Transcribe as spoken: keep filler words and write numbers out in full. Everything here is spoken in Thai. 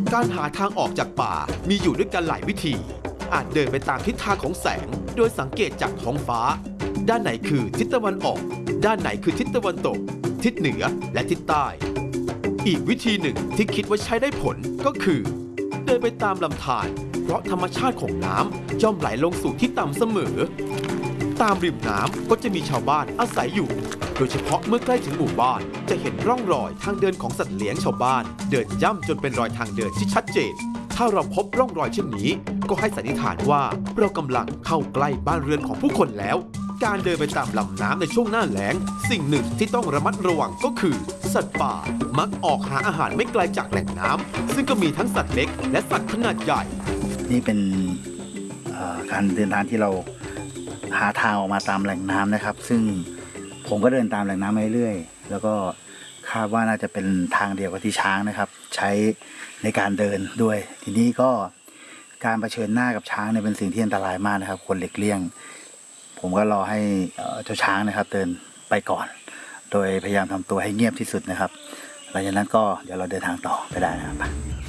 การหาทางออกจากป่ามีอยู่ด้วยกันหลายวิธีอาจเดินไปตามทิศทางของแสงโดยสังเกตจากท้องฟ้าด้านไหนคือทิศตะวันออกด้านไหนคือทิศตะวันตกทิศเหนือและทิศใต้อีกวิธีหนึ่งที่คิดว่าใช้ได้ผลก็คือเดินไปตามลำธารเพราะธรรมชาติของน้ำย่อมไหลลงสู่ที่ต่ำเสมอตามริมน้ำก็จะมีชาวบ้านอาศัยอยู่โดยเฉพาะเมื่อใกล้ถึงหมู่บ้านจะเห็นร่องรอยทางเดินของสัตว์เลี้ยงชาวบ้านเดินย่ำจนเป็นรอยทางเดินที่ชัดเจนถ้าเราพบร่องรอยเช่นนี้ก็ให้สันนิษฐานว่าเรากำลังเข้าใกล้บ้านเรือนของผู้คนแล้วการเดินไปตามลำน้ำในช่วงหน้าแล้งสิ่งหนึ่งที่ต้องระมัดระวังก็คือสัตว์ป่ามักออกหาอาหารไม่ไกลจากแหล่งน้ำซึ่งก็มีทั้งสัตว์เล็กและสัตว์ขนาดใหญ่นี่เป็นการเดินทางที่เราหาทางออกมาตามแหล่งน้ำนะครับซึ่งผมก็เดินตามแหล่งน้ำมาเรื่อยๆแล้วก็คาดว่าน่าจะเป็นทางเดียวกับที่ช้างนะครับใช้ในการเดินด้วยทีนี้ก็การเผชิญหน้ากับช้างเนี่ยเป็นสิ่งที่อันตรายมากนะครับควรหลีกเลี่ยงผมก็รอให้เจ้าช้างนะครับเดินไปก่อนโดยพยายามทำตัวให้เงียบที่สุดนะครับหลังจากนั้นก็เดี๋ยวเราเดินทางต่อไปได้นะครับ